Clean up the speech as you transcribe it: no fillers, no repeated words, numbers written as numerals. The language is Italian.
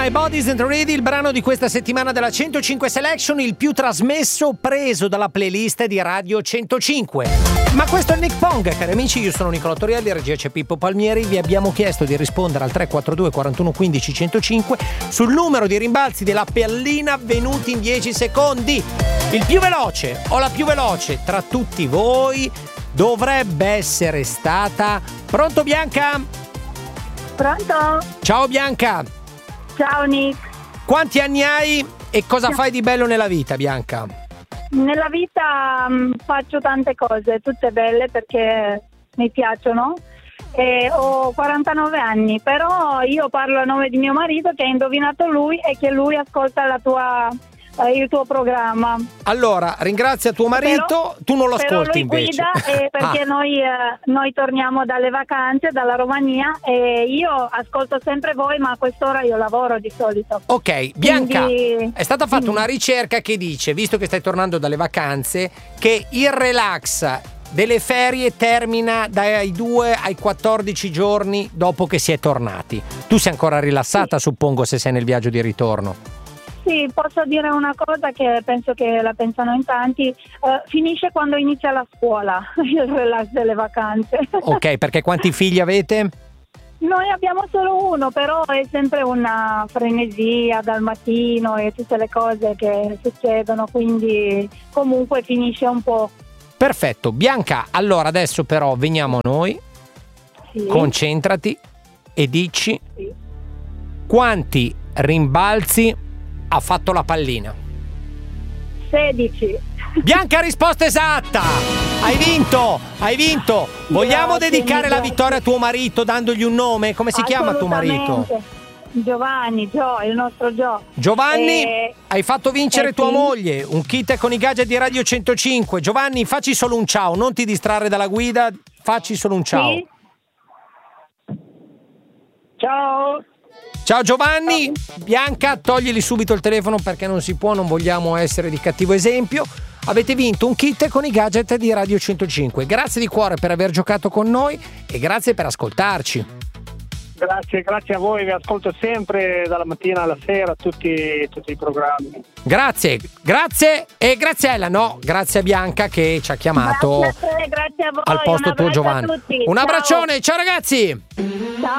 My Body Isn't Ready, il brano di questa settimana della 105 Selection, il più trasmesso, preso dalla playlist di Radio 105. Ma questo è il Nick Pong, cari amici, io sono Nicolò Torielli, regia c'è Pippo Palmieri. Vi abbiamo chiesto di rispondere al 342 41 15 105 sul numero di rimbalzi della pallina avvenuti in 10 secondi. Il più veloce o la più veloce tra tutti voi dovrebbe essere stata... Pronto, Bianca? Pronto? Ciao Bianca. Ciao Nick. Quanti anni hai e cosa fai di bello nella vita, Bianca? Nella vita faccio tante cose, tutte belle perché mi piacciono. Ho 49 anni, però io parlo a nome di mio marito che ha indovinato lui e che lui ascolta il tuo programma. Allora, ringrazia tuo marito, però, tu non lo ascolti invece. Guida, perché noi torniamo dalle vacanze, dalla Romania, e io ascolto sempre voi, ma a quest'ora io lavoro di solito. Ok, Bianca, quindi... è stata fatta una ricerca che dice, visto che stai tornando dalle vacanze, che il relax delle ferie termina dai 2 ai 14 giorni dopo che si è tornati. Tu sei ancora rilassata, suppongo, se sei nel viaggio di ritorno. Sì, posso dire una cosa che penso che la pensano in tanti, finisce quando inizia la scuola, il relax delle vacanze. Ok, perché quanti figli avete? Noi abbiamo solo uno, però è sempre una frenesia dal mattino e tutte le cose che succedono, quindi comunque finisce un po'. Perfetto, Bianca, allora adesso però veniamo noi, Sì. Concentrati e dici Sì. quanti rimbalzi ha fatto la pallina. 16. Bianca, risposta esatta! Hai vinto! Vogliamo Grazie, dedicare la grazie. vittoria a tuo marito dandogli un nome? Come si chiama tuo marito? Assolutamente. Giovanni, il nostro Gio. Giovanni, hai fatto vincere tua sì. moglie un kit con i gadget di Radio 105. Giovanni, facci solo un ciao, non ti distrarre dalla guida, facci solo un ciao. Sì? Ciao. Ciao Giovanni. Bianca, toglili subito il telefono perché non si può, non vogliamo essere di cattivo esempio. Avete vinto un kit con i gadget di Radio 105. Grazie di cuore per aver giocato con noi e grazie per ascoltarci. Grazie a voi, vi ascolto sempre dalla mattina alla sera, tutti i programmi. Grazie e Graziella, no, grazie a Bianca che ci ha chiamato Grazie a voi, al posto tuo Giovanni. a tutti. Un abbraccione, ciao ragazzi! Ciao.